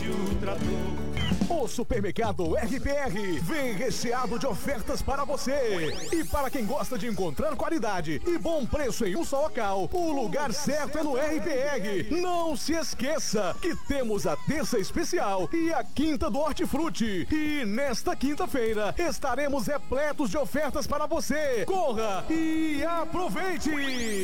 o trator. O supermercado RPR vem recheado de ofertas para você. E para quem gosta de encontrar qualidade e bom preço em um só local, o lugar certo é no RPR. Não se esqueça que temos a terça especial e a quinta do Hortifruti. E nesta quinta-feira estaremos repletos de ofertas para você. Corra e aproveite!